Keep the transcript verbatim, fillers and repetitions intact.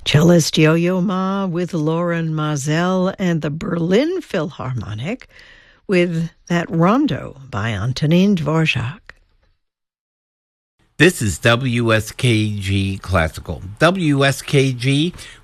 Cellist Yo-Yo Ma with Lauren Mazel and the Berlin Philharmonic with that Rondo by Antonin Dvorak. This is W S K G Classical. W S K G,